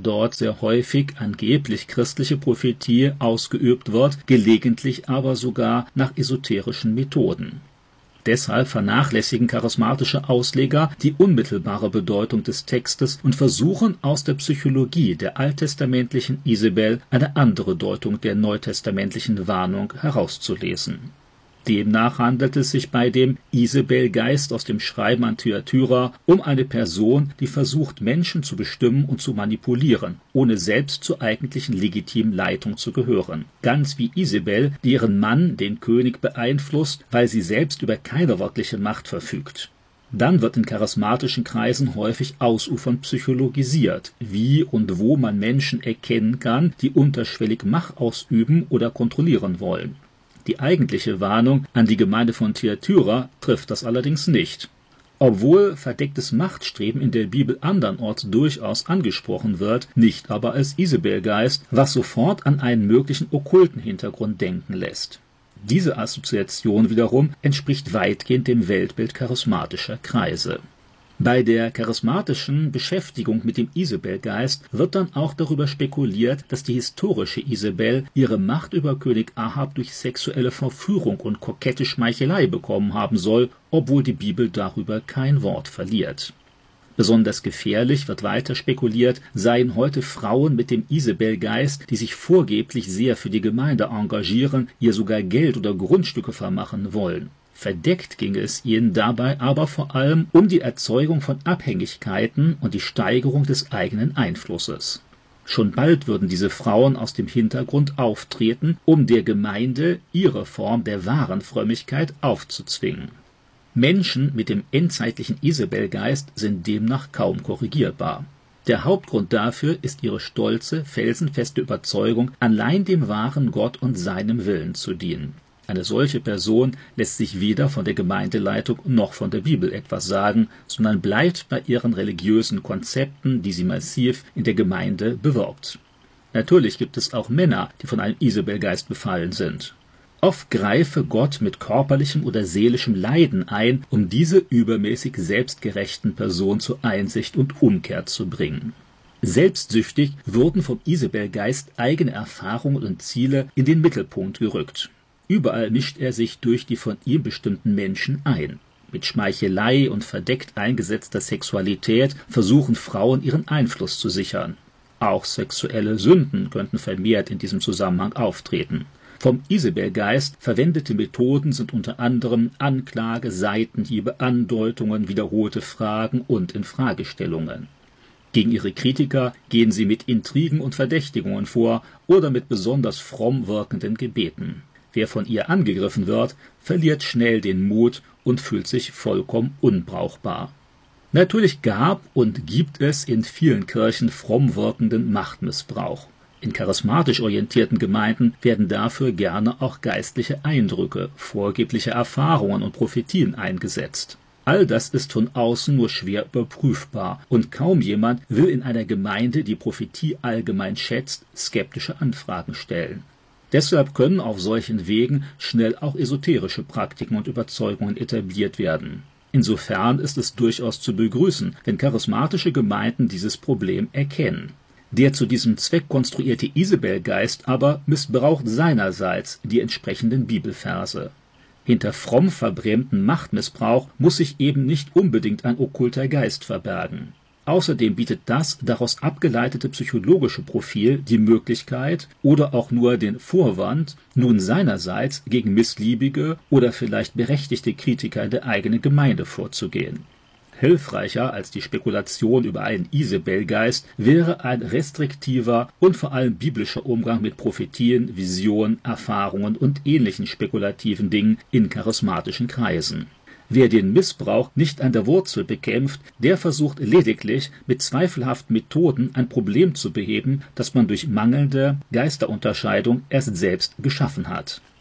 dort sehr häufig angeblich christliche Prophetie ausgeübt wird, gelegentlich aber sogar nach esoterischen Methoden. Deshalb vernachlässigen charismatische Ausleger die unmittelbare Bedeutung des Textes und versuchen aus der Psychologie der alttestamentlichen Isabel eine andere Deutung der neutestamentlichen Warnung herauszulesen. Demnach handelt es sich bei dem Isabel-Geist aus dem Schreiben an Thyatira um eine Person, die versucht, Menschen zu bestimmen und zu manipulieren, ohne selbst zur eigentlichen legitimen Leitung zu gehören. Ganz wie Isabel, die ihren Mann, den König, beeinflusst, weil sie selbst über keine wirkliche Macht verfügt. Dann wird in charismatischen Kreisen häufig ausufernd psychologisiert, wie und wo man Menschen erkennen kann, die unterschwellig Macht ausüben oder kontrollieren wollen. Die eigentliche Warnung an die Gemeinde von Thyatira trifft das allerdings nicht. Obwohl verdecktes Machtstreben in der Bibel andernorts durchaus angesprochen wird, nicht aber als Isabelgeist, was sofort an einen möglichen okkulten Hintergrund denken lässt. Diese Assoziation wiederum entspricht weitgehend dem Weltbild charismatischer Kreise. Bei der charismatischen Beschäftigung mit dem Isabelgeist wird dann auch darüber spekuliert, dass die historische Isabel ihre Macht über König Ahab durch sexuelle Verführung und kokette Schmeichelei bekommen haben soll, obwohl die Bibel darüber kein Wort verliert. Besonders gefährlich, wird weiter spekuliert, seien heute Frauen mit dem Isabelgeist, die sich vorgeblich sehr für die Gemeinde engagieren, ihr sogar Geld oder Grundstücke vermachen wollen. Verdeckt ginge es ihnen dabei aber vor allem um die Erzeugung von Abhängigkeiten und die Steigerung des eigenen Einflusses. Schon bald würden diese Frauen aus dem Hintergrund auftreten, um der Gemeinde ihre Form der wahren Frömmigkeit aufzuzwingen. Menschen mit dem endzeitlichen Isabelgeist sind demnach kaum korrigierbar. Der Hauptgrund dafür ist ihre stolze, felsenfeste Überzeugung, allein dem wahren Gott und seinem Willen zu dienen. Eine solche Person lässt sich weder von der Gemeindeleitung noch von der Bibel etwas sagen, sondern bleibt bei ihren religiösen Konzepten, die sie massiv in der Gemeinde bewirbt. Natürlich gibt es auch Männer, die von einem Isabelgeist befallen sind. Oft greife Gott mit körperlichem oder seelischem Leiden ein, um diese übermäßig selbstgerechten Personen zur Einsicht und Umkehr zu bringen. Selbstsüchtig wurden vom Isabelgeist eigene Erfahrungen und Ziele in den Mittelpunkt gerückt. Überall mischt er sich durch die von ihm bestimmten Menschen ein. Mit Schmeichelei und verdeckt eingesetzter Sexualität versuchen Frauen ihren Einfluss zu sichern. Auch sexuelle Sünden könnten vermehrt in diesem Zusammenhang auftreten. Vom Isabelgeist verwendete Methoden sind unter anderem Anklage, Seitenhiebe, Andeutungen, wiederholte Fragen und Infragestellungen. Gegen ihre Kritiker gehen sie mit Intrigen und Verdächtigungen vor oder mit besonders fromm wirkenden Gebeten. Wer von ihr angegriffen wird, verliert schnell den Mut und fühlt sich vollkommen unbrauchbar. Natürlich gab und gibt es in vielen Kirchen fromm wirkenden Machtmissbrauch. In charismatisch orientierten Gemeinden werden dafür gerne auch geistliche Eindrücke, vorgebliche Erfahrungen und Prophetien eingesetzt. All das ist von außen nur schwer überprüfbar und kaum jemand will in einer Gemeinde, die Prophetie allgemein schätzt, skeptische Anfragen stellen. Deshalb können auf solchen Wegen schnell auch esoterische Praktiken und Überzeugungen etabliert werden. Insofern ist es durchaus zu begrüßen, wenn charismatische Gemeinden dieses Problem erkennen. Der zu diesem Zweck konstruierte Isabelgeist aber missbraucht seinerseits die entsprechenden Bibelverse. Hinter fromm verbrämten Machtmissbrauch muss sich eben nicht unbedingt ein okkulter Geist verbergen. Außerdem bietet das daraus abgeleitete psychologische Profil die Möglichkeit oder auch nur den Vorwand, nun seinerseits gegen missliebige oder vielleicht berechtigte Kritiker der eigenen Gemeinde vorzugehen. Hilfreicher als die Spekulation über einen Isabelgeist wäre ein restriktiver und vor allem biblischer Umgang mit Prophetien, Visionen, Erfahrungen und ähnlichen spekulativen Dingen in charismatischen Kreisen. Wer den Missbrauch nicht an der Wurzel bekämpft, der versucht lediglich mit zweifelhaften Methoden ein Problem zu beheben, das man durch mangelnde Geisterunterscheidung erst selbst geschaffen hat.